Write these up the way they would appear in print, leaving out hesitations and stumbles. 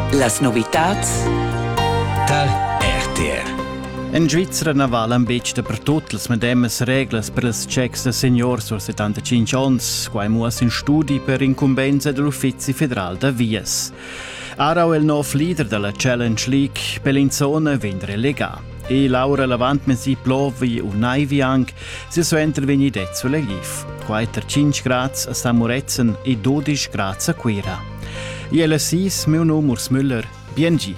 Las novitats tal RTR. In Svizzera naval un bec per tutte le medesime regole per les checks de senior sur 75 ans, quai muas in studi per incumbenza dell'Uffizi Federal da Vies. Ara il nuovo leader della Challenge League, Bellinzona, venne relegato. E Laura Lavant si plovi un naiviang si so intervenit sulle GIF. Quaiter 5 grads a Samuretzen e 12 grads a Quera. E alla 6, meu nome Urs Müller, BNG.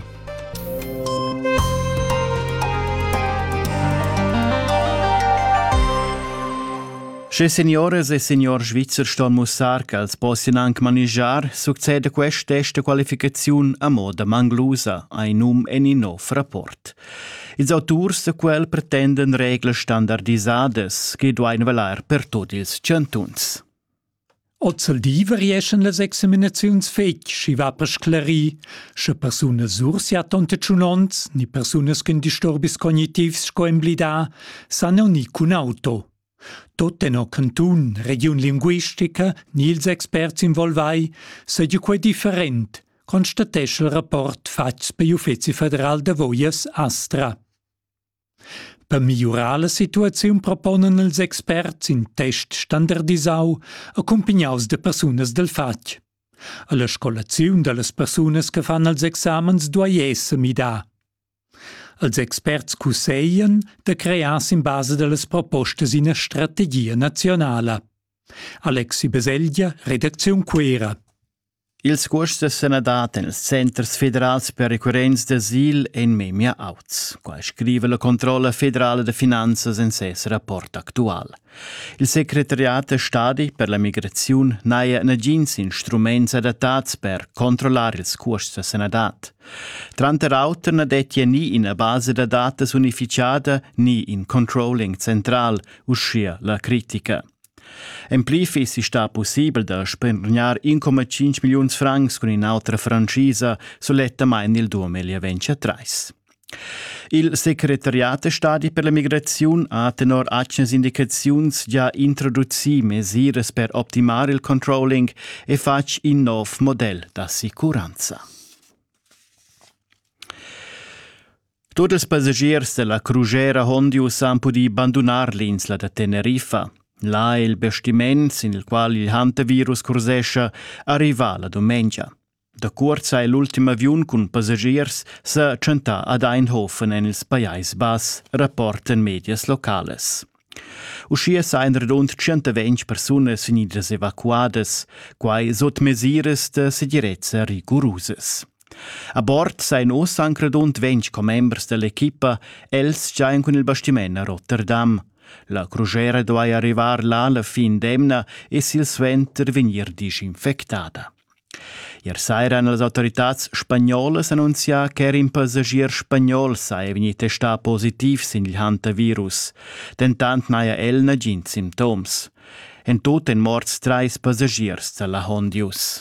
Che signores e signor Svizzer ston mussar che als possin anche manegiar succede questa testa qualificazione a moda manglusa ai num en in nov rapport. Ils autors de quel pretenden regole standardisades che duain valer per tutti ils cantuns. Ozzal diver rieschen les examinaziuns fetg, schi va per sclari, sche persunas ursiat onte ciunons, ni persunas con disturbis cognitivs scoemblida, sanno ni cun auto. Tote no cantun, region linguistica, ni ils experts involvai, seigi quei different, constatesce il rapport fatgs per Uffizi Federal da Voies Astra. Per migliorare la situazione proponen els experts in test standardisau accompagnaus de personas del fatg. A la scolazione delle personas che fanno els examens duai essa midà. Els experts cusseien de crearsi in base delle proposte in una strategia nazionale. Alexi Beselgia, redazione Quera. Ils cuosts sono dati nei centers federals per recurrenza d'asil en memia auts, qua scrive la Controlla Federale de Finanzas in ses rapport actual. Il Secretariat de Stadi per la Migrazione naia negins instruments adattats per controllare ils cuosts sono dati. Tranter auter ne detja ni in a base de datas unificada ni in controlling central, uscia la critica. En plifi si sta possibile da spendernar 1,5 milioni francs con un'altra francisa soletta mai nel 2023. Il Secretariat de Stadi per la Migrazione ha tenor acces indicaziuns già introduzi mesures per optimare il controlling e fac in nov model d'assicuranza. Tutti i passagieri della crociera Hondius hanno potuto abbandonare l'isola di Tenerife. Là il bastimento in il quale il hantavirus cursesce arriva la domenica. Da corsa è l'ultimo avion con passagieri se centà ad Eindhoven en ils Pais Bas, rapporten medias locales. Uscia sain redond 120 personas finidas evacuadas, quai sot mesires de sicurezza rigorusas. A bord sain os anche redond 20 comembers dell'equipa, els giain con il bastimento a Rotterdam. La crociera doveva arrivare là alla fin d'emna e sil suenter venir disinfectada. Ier sera hanno le autorità spagnole annunziato che un passagier spagnol sei venuto testato positivo sin il hantavirus, tentant naia el negin simptoms. En tot en morts 3 passagiers della Hondius.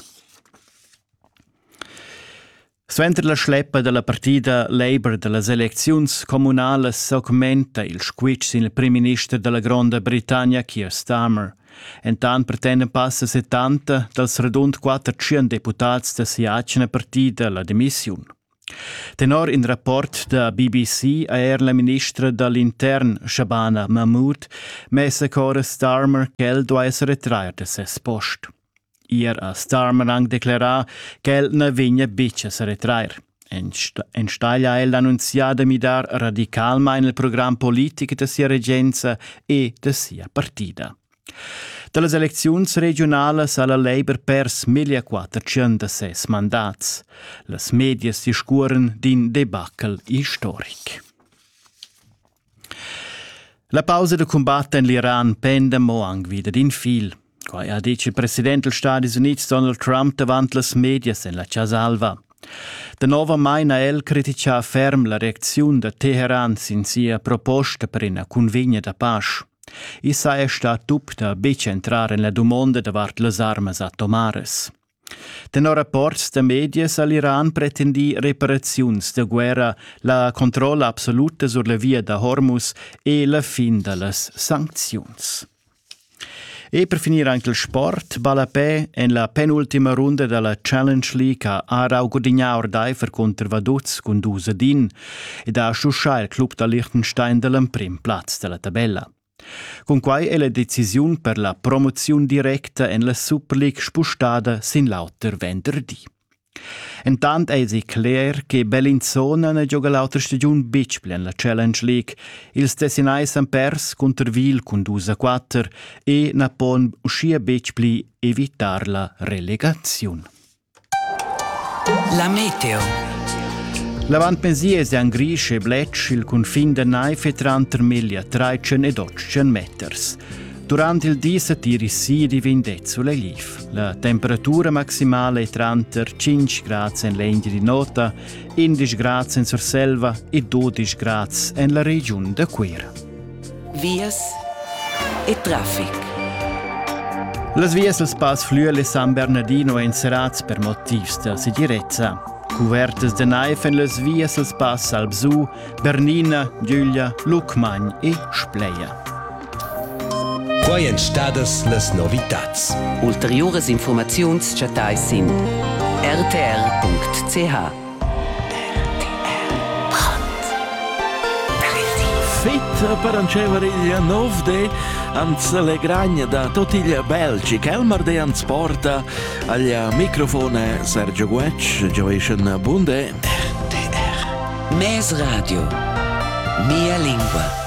Suenter la schleppa della partita Labour delle elezioni comunali augmenta il squitch il primo ministro della Grande Britannia Keir Starmer. Entan pretende passa 70 dels redond 400 deputati da si acciano partita la dimissione. Tenor in rapport da BBC a la ministra dell'Intern Shabana Mahmood messa core Starmer che el doveva essere traer da ses post. Ier a Starmer ang declarà che el ne vigna bitcha se retrair. En staglia el annunziada midar radicalma in il programma politico de sia regenza e de sia partida. Dalle elezioni regionali ha la Labour pers 1406 mandats. Les medias discuoren din debacle historic. La pausa de combatto in l'Iran pende mo ang vida din fil. Quai ha dice il presidente degli Stati Uniti Donald Trump davanti les medias en la Casa Alba. De nova mai na el critica ferm la reazione de Teheran sin sia proposta per una convegna da pace. I sa sta tup da bici entrare nella domanda davart les armas atomares. Tenor rapports de medias all'Iran pretendi reparazions de guerra, la controlla absoluta sur la via da Hormuz e la fin de les sanczions. E per finire anche il sport, Balapè en la penultima runda della Challenge League a Aarau Gudignaur Deifer contro Vaduz con 2 din ed ha sciusciato il club da Liechtenstein dall'emprim platz della tabella. Con quai è la decisione per la promozione diretta in la Super League spostata sin lauter venerdì. Intant è clar che Bellinzona ne gioca l'altra stagione Bitchpli in la Challenge League. Il Tessinai s'han pers contro Vil con 2-4 e ne pon uscire Bitchpli evitar la relegazione. La meteo. L'avant pensia è un gris e bletch il confine da 9,30 miglia, 13 e 12 meters. Durante il dì si tiri sì di vindezzo sulle liv. La temperatura maximale è 35 gradi in l'Endia di Nota, 11 gradi in Surselva e 12 gradi nella regione de Quera. Vias e traffic. Las vias al spas Flüele San Bernardino in serats per motivs de sicurezza. Covertes de naif en las vias al spas Albsu, Bernina, Giulia, Lucmagn e Spleia. Quai en stadas las novitats. Ulteriores informaziuns chatai sin rtr.ch. Fit per ancevere il 9 anzi le gragne da tutti gli belgi che il marde ans porta agli microfone Sergio Guec, Joation Bunde. Mes Radio. Mia lingua.